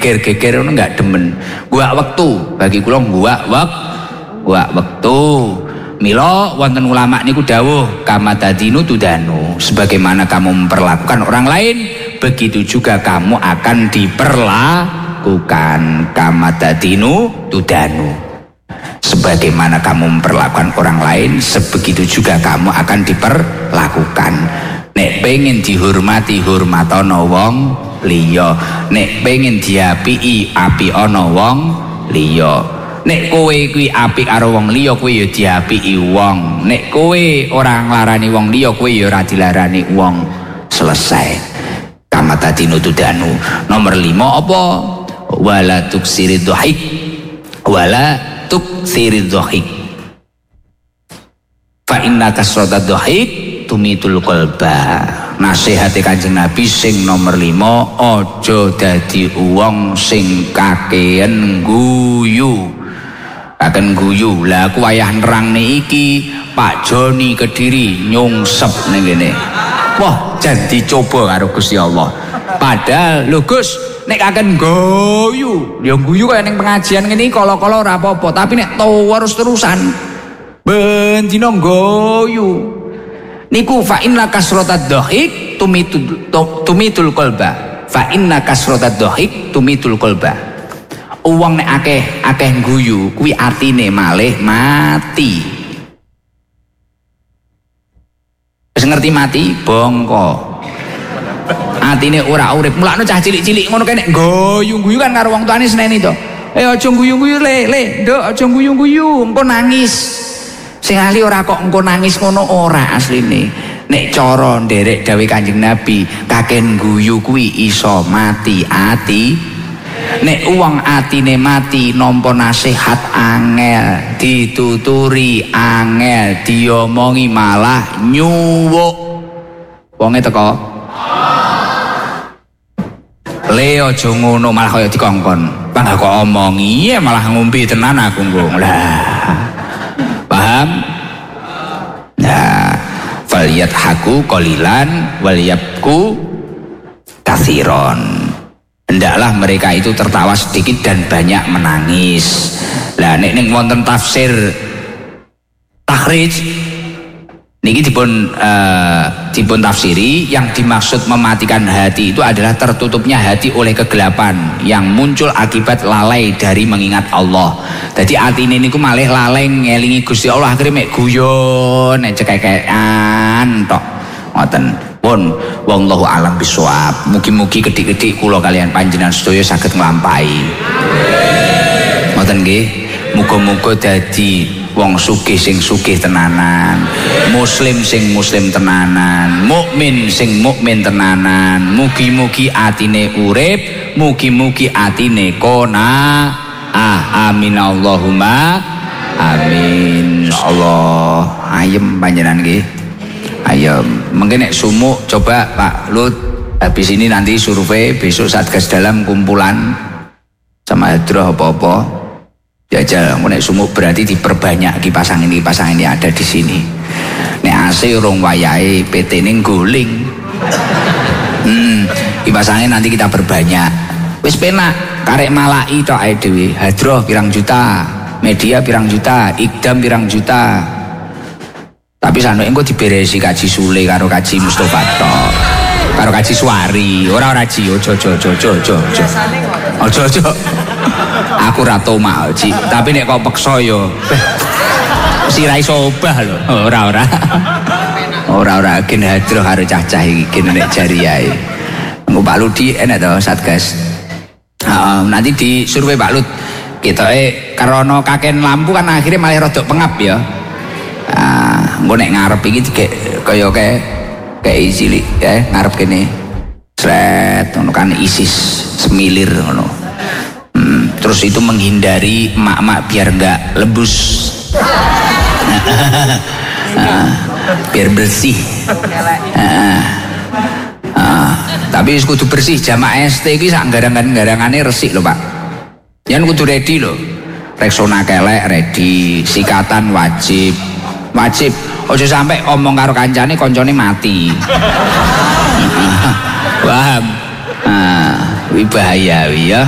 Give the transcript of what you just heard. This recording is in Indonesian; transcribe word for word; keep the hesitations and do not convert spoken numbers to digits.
geger-geger ngono enggak demen. Gua waktu bagi kula gua wak gua waktu. Mila wonten ulama niku dawuh kama tadinu tudanu, sebagaimana kamu memperlakukan orang lain begitu juga kamu akan diperlakukan. Kama tadinu tudanu, sebagaimana kamu memperlakukan orang lain sebegitu juga kamu akan diperlakukan. Nek pengen dihormati hormatono wong liya, nek pengen diapiki apikono wong liya. Nek kowe kuwi apik karo wong liya kowe ya diapiki wong. Nek kowe ora nglarani wong liya kowe ya ora dilarani wong. Selesai. Kama tadinu tudanu. Nomor lima apa? Wala tuksiri dhahik. Wala tuksiri dhahik. Fa inna kasrata dhahik tumitul qalba. Nasihate Kanjeng Nabi sing nomor lima, aja dadi wong sing kakean guyu. Akan guyu lah aku wayah nerang iki Pak Joni Kediri nyungsep ning kene. Wah, jan dicoba karo Gusti Allah. Padahal lho Gus, nek akan guyu, ya guyu kaya ning pengajian ngene kala-kala ora apa-apa, tapi nek terus-terusan ben dina guyu. Niku fa inna kasratad dhahik tumitul tumitul qalba. Fa inna kasratad dhahik tumitul qalba. Uang nek akeh akeh guyu kuwi atine malih mati. Wis ngerti mati bongko. Atine ora urip. Mulane cah cilik-cilik ngono kae nek guyu-guyu kan karo wong tuane seneni to. Eh aja guyu-guyu le, le, nduk aja guyu-guyu, engko nangis. Sing ahli ora kok engko nangis ngono ora asline. Nek cara nderek dawuh Kanjeng Nabi, kaken guyu kuwi iso mati ati. Nek uang atine mati nampa nasihat angel, dituturi angel, diomongi malah nyuwuk. Wonge teko. Le aja ngono malah kaya dikongkon. Pangga kok omongi malah ngumpi tenan aku nggo. Lah. Paham? Nah, faliyat haku qalilan wal yabku katsiron. Hendaklah mereka itu tertawa sedikit dan banyak menangis. Lah nek ning wonten tafsir takhrij niki dipun uh, dipun tafsiri yang dimaksud mematikan hati itu adalah tertutupnya hati oleh kegelapan yang muncul akibat lalai dari mengingat Allah. Jadi atine niku malih lalai ngelingi Gusti Allah akhirnya mek guyon nek cekekean tok. Ngoten. Pun wallahu alam bisawab. Mugi-mugi kedik-kedik kula kalian panjenengan sedaya saged nglampahi. Ngoten nggih. Muga-muga dadi wong sugih sing sugih tenanan, muslim sing muslim tenanan, mukmin sing mukmin tenanan. Mugi-mugi atine urip, mugi-mugi atine kona. Ah, amin Allahumma amin. Insyaallah ayem panjenengan nggih. Ayo, mungkin nek sumuk coba Pak Lut habis ini nanti survei besok Satgas Dalam kumpulan sama hadroh apa-apa jajal. Nek sumuk berarti diperbanyak kipasan ini kipasan ini ada di sini. Nek A C urung wayahe P T ning guling. Hmm, kipasannya nanti kita perbanyak. Wis penak karek malai tok ae dhewe. Hadroh pirang juta, media pirang juta, Ikdam pirang juta. Tapi sano engko diberesi kaji Sule karo kaji Mustofa tok. Karo kaji Suwari, ora ora ji ojo ojo ojo ojo ojo. Ojo ojo. Aku ra tomak ji, tapi nek kok peksa yo sirai sobah lho. Ora ora. Ora ora gen hadroh karo cacah iki gen nek jari ae. Engko Pak Ludi enak to Satgas. Heeh, nanti di survei Pak Lut. Ketoke karena kaken lampu kan akhirnya malah rodok pengap ya. Ah, engko nek ngarep iki kaya kayak kayak cilik ya, ngarep kene. Sret ngono kan isis semilir ngono. Hmm, terus itu menghindari emak-emak biar enggak lebus. Ah, biar bersih. Ah, ah, tapi wis kudu bersih jamaah S T iki sak garang-garangane resik lho, Pak. Yen kudu ready lho. Reksona kelek ready, sikatan wajib. Wajib ojo sampai omong karo kancane koncone mati. Paham? Nah, wi bahaya wi ya.